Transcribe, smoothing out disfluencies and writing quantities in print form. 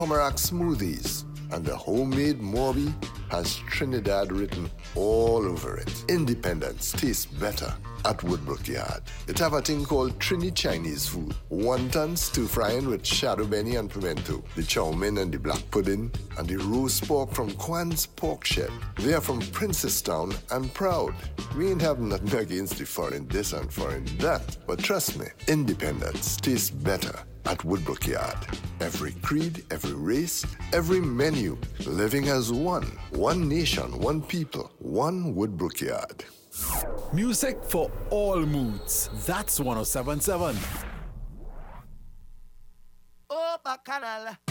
Pomerac smoothies, and the homemade Morby has Trinidad written all over it. Independence tastes better at Woodbrook Yard. It have a thing called Trini Chinese food. Wonton stir frying with shadow benny and pimento, the chow mein and the black pudding, and the roast pork from Kwan's Pork Shed. They are from Princestown and proud. We ain't have nothing against the foreign this and foreign that, but trust me, independence tastes better at Woodbrook Yard. Every creed, every race, every menu, living as one. One nation, one people, one Woodbrook Yard. Music for all moods. That's 1077. Oh, Bacchanal.